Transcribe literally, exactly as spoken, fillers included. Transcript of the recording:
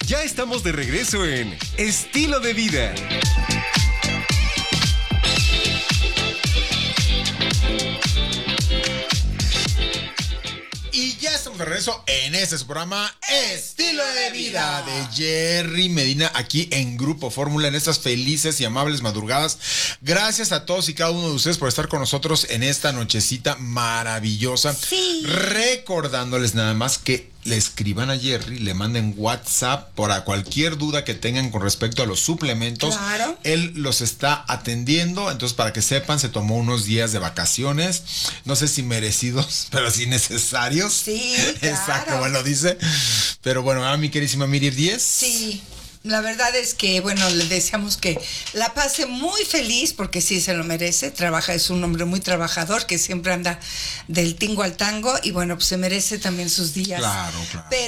Ya estamos de regreso en Estilo de Vida. Y ya estamos de regreso en este su programa Estilo de Vida de Jerry Medina, aquí en Grupo Fórmula, en estas felices y amables madrugadas. Gracias a todos y cada uno de ustedes por estar con nosotros en esta nochecita maravillosa. Sí. Recordándoles nada más que le escriban a Jerry, le manden WhatsApp para cualquier duda que tengan con respecto a los suplementos. Claro. Él los está atendiendo, entonces para que sepan, se tomó unos días de vacaciones, no sé si merecidos, pero sí necesarios. Sí, Exacto, claro. bueno, dice. Pero bueno, a mi queridísima Miri diez. Sí. La verdad es que, bueno, le deseamos que la pase muy feliz porque sí se lo merece. Trabaja, es un hombre muy trabajador que siempre anda del tingo al tango y bueno, pues se merece también sus días. Claro, claro. Pero